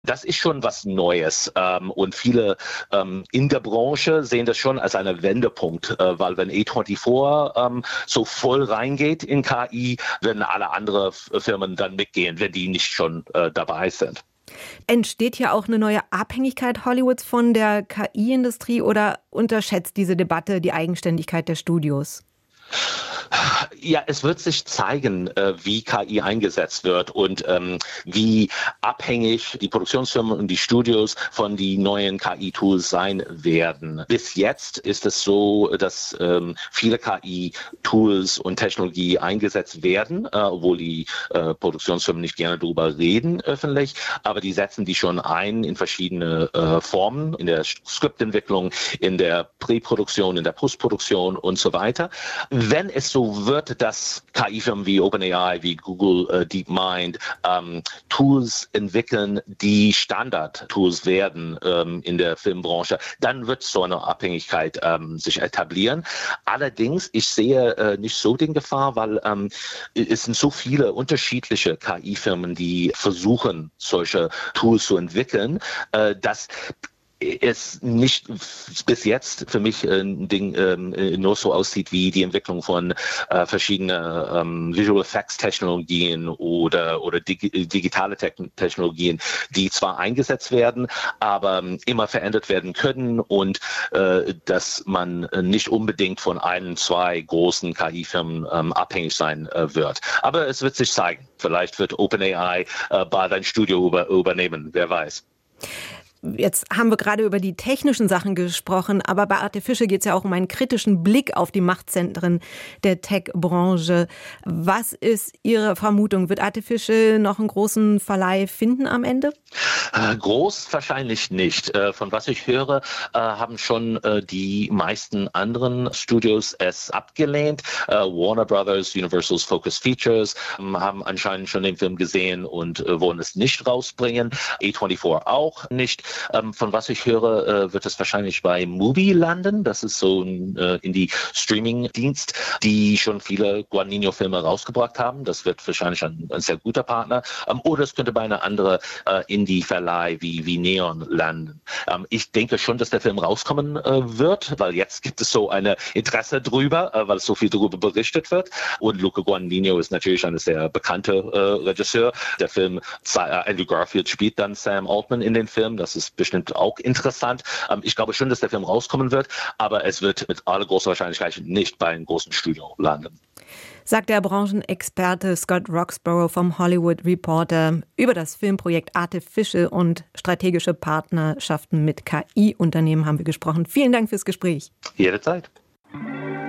Das ist schon was Neues und viele in der Branche sehen das schon als einen Wendepunkt, weil wenn A24 so voll reingeht in KI, werden alle anderen Firmen dann mitgehen, wenn die nicht schon dabei sind. Entsteht hier auch eine neue Abhängigkeit Hollywoods von der KI-Industrie oder unterschätzt diese Debatte die Eigenständigkeit der Studios? Ja, es wird sich zeigen, wie KI eingesetzt wird und wie abhängig die Produktionsfirmen und die Studios von den neuen KI-Tools sein werden. Bis jetzt ist es so, dass viele KI-Tools und Technologie eingesetzt werden, obwohl die Produktionsfirmen nicht gerne darüber reden öffentlich, aber die setzen die schon ein in verschiedene Formen, in der Skriptentwicklung, in der Präproduktion, in der Postproduktion und so weiter. Wenn es so wird, dass KI-Firmen wie OpenAI, wie Google, DeepMind Tools entwickeln, die Standard-Tools werden in der Filmbranche, dann wird so eine Abhängigkeit sich etablieren. Allerdings, ich sehe nicht so die Gefahr, weil es sind so viele unterschiedliche KI-Firmen, die versuchen, solche Tools zu entwickeln, dass es nicht bis jetzt für mich ein Ding nur so aussieht wie die Entwicklung von verschiedenen Visual Effects Technologien oder digitale Technologien, die zwar eingesetzt werden, aber immer verändert werden können und dass man nicht unbedingt von ein, zwei großen KI-Firmen abhängig sein wird. Aber es wird sich zeigen. Vielleicht wird OpenAI bald ein Studio übernehmen, wer weiß. Jetzt haben wir gerade über die technischen Sachen gesprochen, aber bei Artificial geht es ja auch um einen kritischen Blick auf die Machtzentren der Tech-Branche. Was ist Ihre Vermutung? Wird Artificial noch einen großen Verleih finden am Ende? Groß wahrscheinlich nicht. Von was ich höre, haben schon die meisten anderen Studios es abgelehnt. Warner Brothers, Universal's Focus Features haben anscheinend schon den Film gesehen und wollen es nicht rausbringen. A24 auch nicht. Von was ich höre, wird es wahrscheinlich bei Mubi landen. Das ist so ein Indie-Streaming-Dienst, die schon viele Guadagnino-Filme rausgebracht haben. Das wird wahrscheinlich ein sehr guter Partner. Oder es könnte bei einer anderen Indie-Verleih wie Neon landen. Ich denke schon, dass der Film rauskommen wird, weil jetzt gibt es so eine Interesse drüber, weil so viel darüber berichtet wird. Und Luca Guadagnino ist natürlich ein sehr bekannter Regisseur. Der Film, Andrew Garfield spielt dann Sam Altman in den Film. Das ist bestimmt auch interessant. Ich glaube schon, dass der Film rauskommen wird, aber es wird mit aller großer Wahrscheinlichkeit nicht bei einem großen Studio landen. Sagt der Branchenexperte Scott Roxborough vom Hollywood Reporter über das Filmprojekt Artificial und strategische Partnerschaften mit KI-Unternehmen haben wir gesprochen. Vielen Dank fürs Gespräch. Jederzeit.